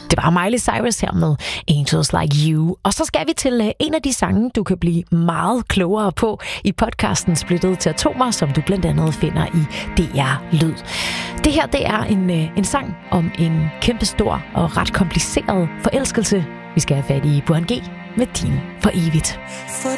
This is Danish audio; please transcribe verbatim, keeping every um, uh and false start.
Det var Miley Cyrus her med Angels Like You. Og så skal vi til en af de sange, du kan blive meget klogere på i podcasten Splittet til Atomer, som du blandt andet finder i D R Lyd. Det her, det er en, en sang om en kæmpestor og ret kompliceret forelskelse. Vi skal have fat i Burhan G med Din for evigt. For